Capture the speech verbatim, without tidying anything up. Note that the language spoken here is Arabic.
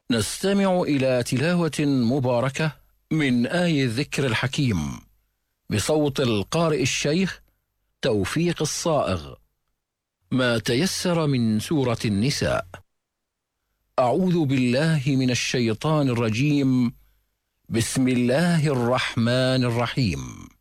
نستمع إلى تلاوة مباركة من آي الذكر الحكيم بصوت القارئ الشيخ توفيق الصائغ، ما تيسر من سورة النساء. أعوذ بالله من الشيطان الرجيم. بسم الله الرحمن الرحيم.